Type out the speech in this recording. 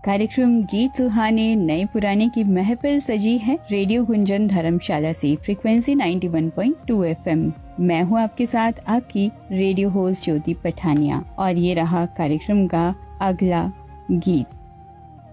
कार्यक्रम गीत सुहाने नए पुराने की महफिल सजी है रेडियो गुंजन धर्मशाला से फ्रीक्वेंसी 91.2 FM। मैं हूं आपके साथ आपकी रेडियो होस्ट ज्योति पठानिया और ये रहा कार्यक्रम का अगला गीत।